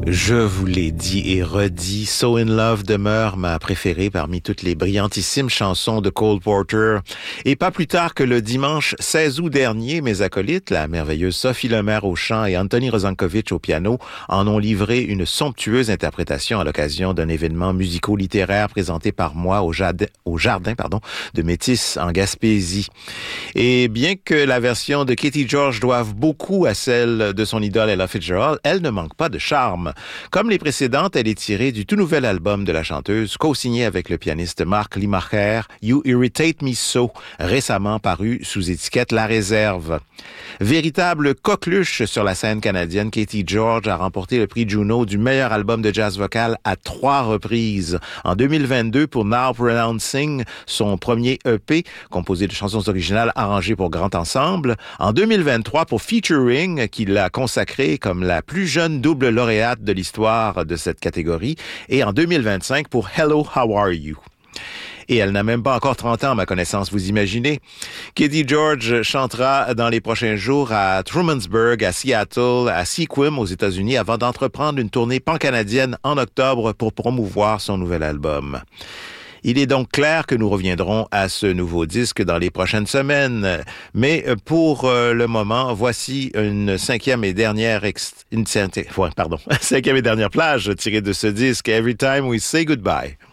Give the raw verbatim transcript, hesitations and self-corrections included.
Je vous l'ai dit et redit, So in Love demeure ma préférée parmi toutes les brillantissimes chansons de Cole Porter. Et pas plus tard que le dimanche seize août dernier, mes acolytes, la merveilleuse Sophie Lemaire au chant et Anthony Rozankovich au piano, en ont livré une somptueuse interprétation à l'occasion d'un événement musico-littéraire présenté par moi au jardin, au jardin pardon, de Métis en Gaspésie. Et bien que la version de Katie George doive beaucoup à celle de son idole Ella Fitzgerald, elle ne manque pas de charme. Comme les précédentes, elle est tirée du tout nouvel album de la chanteuse, co-signé avec le pianiste Marc Limacher, You Irritate Me So, récemment paru sous étiquette La Réserve. Véritable coqueluche sur la scène canadienne, Katie George a remporté le prix Juno du meilleur album de jazz vocal à trois reprises. En deux mille vingt-deux, pour Now Pronouncing, son premier E P, composé de chansons originales arrangées pour grand ensemble. En deux mille vingt-trois, pour Featuring, qui l'a consacrée comme la plus jeune double lauréate de l'histoire de cette catégorie. Et en deux mille vingt-cinq, pour Hello, How Are You? Et elle n'a même pas encore trente ans, à ma connaissance, vous imaginez. Katie George chantera dans les prochains jours à Trumansburg, à Seattle, à Sequim aux États-Unis, avant d'entreprendre une tournée pan-canadienne en octobre pour promouvoir son nouvel album. Il est donc clair que nous reviendrons à ce nouveau disque dans les prochaines semaines. Mais pour le moment, voici une cinquième et dernière ex... une... pardon, cinquième et dernière plage tirée de ce disque, Every Time We Say Goodbye.